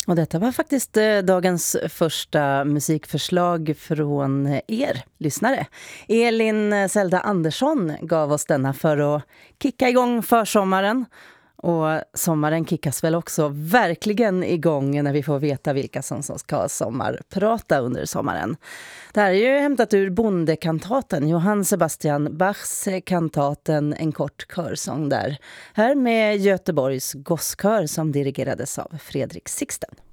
Och detta var faktiskt dagens första musikförslag från er lyssnare. Elin Zelda Andersson gav oss denna för att kicka igång försommaren. Och sommaren kickas väl också verkligen igång när vi får veta vilka som ska sommarprata under sommaren. Det här är ju hämtat ur bondekantaten, Johann Sebastian Bachs kantaten En kort körsång där. Här med Göteborgs gosskör som dirigerades av Fredrik Sixten.